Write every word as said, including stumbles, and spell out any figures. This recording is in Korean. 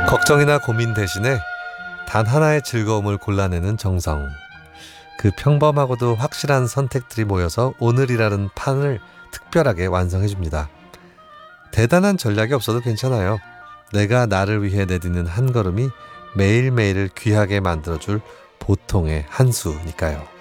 걱정이나 고민 대신에 단 하나의 즐거움을 골라내는 정성. 그 평범하고도 확실한 선택들이 모여서 오늘이라는 판을 특별하게 완성해줍니다. 대단한 전략이 없어도 괜찮아요. 내가 나를 위해 내딛는 한 걸음이 매일매일을 귀하게 만들어줄 보통의 한 수니까요.